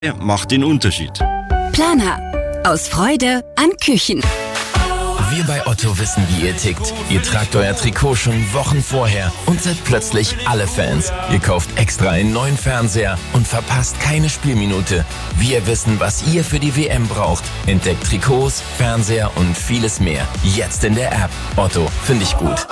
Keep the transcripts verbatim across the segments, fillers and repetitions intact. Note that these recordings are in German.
macht den Unterschied. Planer. Aus Freude an Küchen. Wir bei Otto wissen, wie ihr tickt. Ihr tragt euer Trikot schon Wochen vorher und seid plötzlich alle Fans. Ihr kauft extra einen neuen Fernseher und verpasst keine Spielminute. Wir wissen, was ihr für die W M braucht. Entdeckt Trikots, Fernseher und vieles mehr. Jetzt in der App. Otto, finde ich gut.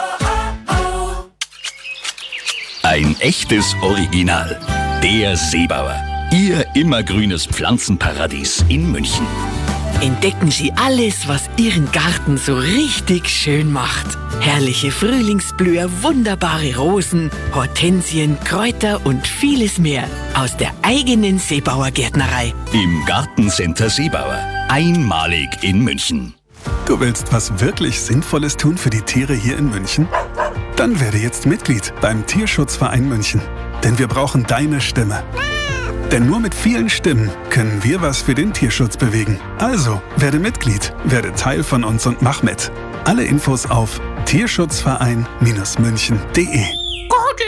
Ein echtes Original. Der Seebauer. Ihr immergrünes Pflanzenparadies in München. Entdecken Sie alles, was Ihren Garten so richtig schön macht. Herrliche Frühlingsblüher, wunderbare Rosen, Hortensien, Kräuter und vieles mehr aus der eigenen Seebauer Gärtnerei. Im Gartencenter Seebauer. Einmalig in München. Du willst was wirklich Sinnvolles tun für die Tiere hier in München? Dann werde jetzt Mitglied beim Tierschutzverein München. Denn wir brauchen deine Stimme. Denn nur mit vielen Stimmen können wir was für den Tierschutz bewegen. Also, werde Mitglied, werde Teil von uns und mach mit. Alle Infos auf tierschutzverein münchen punkt de. Gute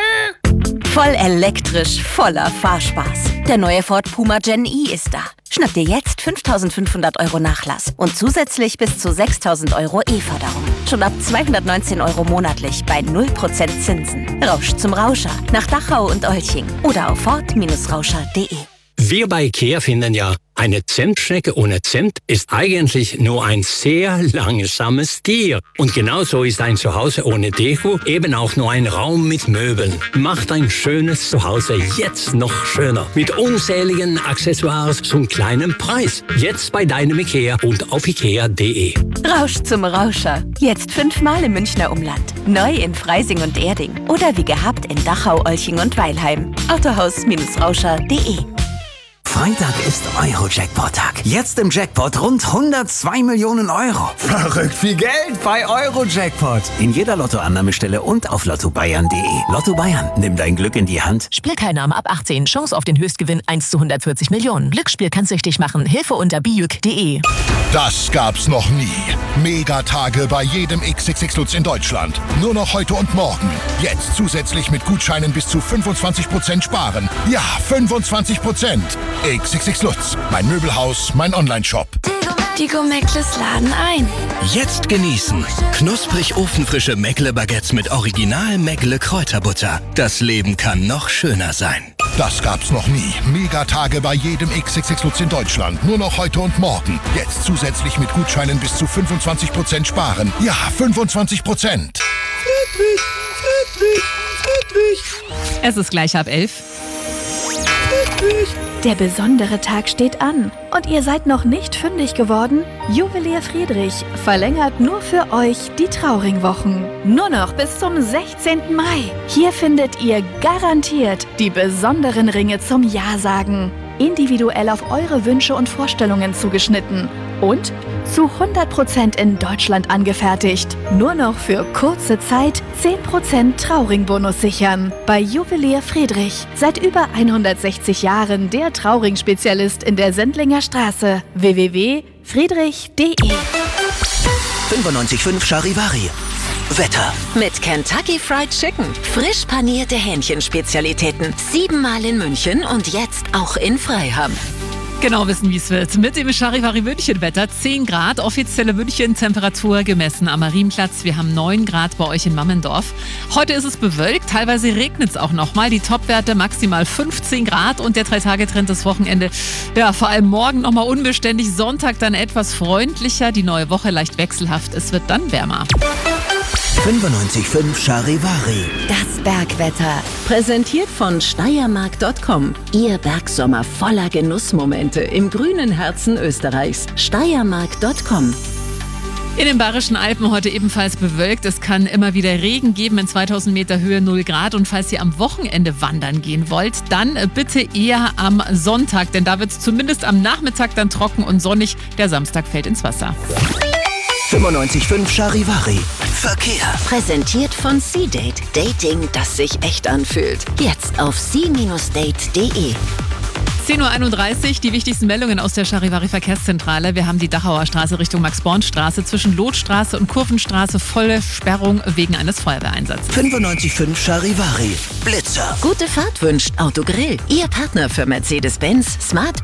Idee! Voll elektrisch, voller Fahrspaß. Der neue Ford Puma Gen E ist da. Schnapp dir jetzt fünftausendfünfhundert Euro Nachlass und zusätzlich bis zu sechstausend Euro E-Förderung. Schon ab zweihundertneunzehn Euro monatlich bei null Prozent Zinsen. Rausch zum Rauscher nach Dachau und Olching oder auf ford rauscher punkt de. Wir bei IKEA finden ja, eine Zimtschnecke ohne Zimt ist eigentlich nur ein sehr langsames Tier. Und genauso ist ein Zuhause ohne Deko eben auch nur ein Raum mit Möbeln. Macht ein schönes Zuhause jetzt noch schöner. Mit unzähligen Accessoires zum kleinen Preis. Jetzt bei deinem IKEA und auf ikea punkt de. Rausch zum Rauscher. Jetzt fünfmal im Münchner Umland. Neu in Freising und Erding. Oder wie gehabt in Dachau, Olching und Weilheim. Autohaus-rauscher punkt de. Freitag ist Euro-Jackpot-Tag. Jetzt im Jackpot rund hundertzwei Millionen Euro. Verrückt viel Geld bei Euro-Jackpot. In jeder Lottoannahmestelle und auf lotto bayern punkt de. Lotto Bayern, nimm dein Glück in die Hand. Spielteilnahme ab achtzehn. Chance auf den Höchstgewinn eins zu hundertvierzig Millionen. Glücksspiel kann süchtig machen. Hilfe unter bijuk punkt de. Das gab's noch nie. Megatage bei jedem X X X Lutz in Deutschland. Nur noch heute und morgen. Jetzt zusätzlich mit Gutscheinen bis zu fünfundzwanzig Prozent sparen. Ja, fünfundzwanzig Prozent. X X X Lutz, mein Möbelhaus, mein Online-Shop. Die Meckles laden ein. Jetzt genießen. Knusprig ofenfrische Meckle-Baguettes mit Original Meckle-Kräuterbutter. Das Leben kann noch schöner sein. Das gab's noch nie. Megatage bei jedem X X X Lutz in Deutschland. Nur noch heute und morgen. Jetzt zusätzlich mit Gutscheinen bis zu fünfundzwanzig Prozent sparen. Ja, fünfundzwanzig Prozent. Friedrich, Friedrich, Friedrich. Es ist gleich halb elf. Friedrich. Der besondere Tag steht an und ihr seid noch nicht fündig geworden? Juwelier Friedrich verlängert nur für euch die Trauringwochen. Nur noch bis zum sechzehnten Mai. Hier findet ihr garantiert die besonderen Ringe zum Ja-Sagen. Individuell auf eure Wünsche und Vorstellungen zugeschnitten. Und zu hundert Prozent in Deutschland angefertigt. Nur noch für kurze Zeit zehn Prozent Trauringbonus sichern. Bei Juwelier Friedrich. Seit über hundertsechzig Jahren der Trauring-Spezialist in der Sendlinger Straße. w w w punkt friedrich punkt de. fünfundneunzig Komma fünf Charivari. Wetter. Mit Kentucky Fried Chicken. Frisch panierte Hähnchenspezialitäten. Siebenmal in München und jetzt auch in Freiham. Genau wissen, wie es wird. Mit dem Charivari München-Wetter. zehn Grad, offizielle München-Temperatur gemessen am Marienplatz. Wir haben neun Grad bei euch in Mammendorf. Heute ist es bewölkt, teilweise regnet es auch nochmal. Die Topwerte maximal fünfzehn Grad und der Drei-Tage-Trend das Wochenende. Ja, vor allem morgen nochmal unbeständig. Sonntag dann etwas freundlicher. Die neue Woche leicht wechselhaft. Es wird dann wärmer. fünfundneunzig Komma fünf Charivari. Das Bergwetter. Präsentiert von steiermark Punkt com. Ihr Bergsommer voller Genussmomente im grünen Herzen Österreichs. steiermark Punkt com. In den Bayerischen Alpen heute ebenfalls bewölkt. Es kann immer wieder Regen geben in zweitausend Meter Höhe, null Grad. Und falls ihr am Wochenende wandern gehen wollt, dann bitte eher am Sonntag. Denn da wird es zumindest am Nachmittag dann trocken und sonnig. Der Samstag fällt ins Wasser. fünfundneunzig Komma fünf Charivari. Verkehr. Präsentiert von C-Date. Dating, das sich echt anfühlt. Jetzt auf c Bindestrich date Punkt de. zehn Uhr einunddreißig, die wichtigsten Meldungen aus der Charivari Verkehrszentrale. Wir haben die Dachauer Straße Richtung Max-Born-Straße zwischen Lotstraße und Kurvenstraße volle Sperrung wegen eines Feuerwehreinsatzes. fünfundneunzig Komma fünf Charivari. Blitzer. Gute Fahrt wünscht Autogrill. Ihr Partner für Mercedes-Benz, Smart,